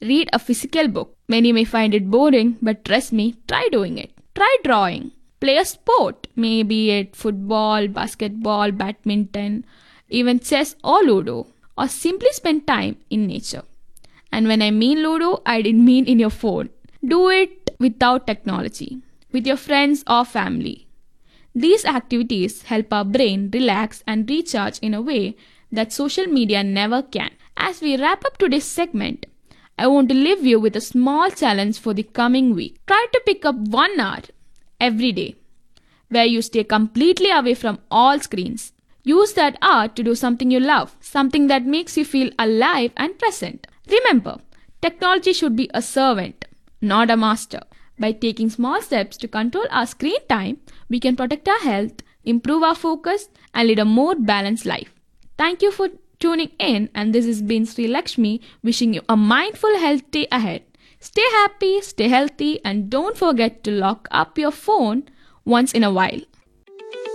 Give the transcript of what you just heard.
Read a physical book. Many may find it boring, but trust me, try doing it. Try drawing. Play a sport, maybe it football, basketball, badminton, even chess or Ludo, or simply spend time in nature. And when I mean Ludo, I didn't mean in your phone. Do it without technology, with your friends or family. These activities help our brain relax and recharge in a way that social media never can. As we wrap up today's segment, I want to leave you with a small challenge for the coming week. Try to pick up 1 hour every day where you stay completely away from all screens. Use that hour to do something you love, something that makes you feel alive and present. Remember, technology should be a servant, not a master. By taking small steps to control our screen time, we can protect our health, improve our focus, and lead a more balanced life. Thank you for tuning in, and this has been Sri Lakshmi wishing you a mindful health day ahead. Stay happy, stay healthy, and don't forget to lock up your phone once in a while.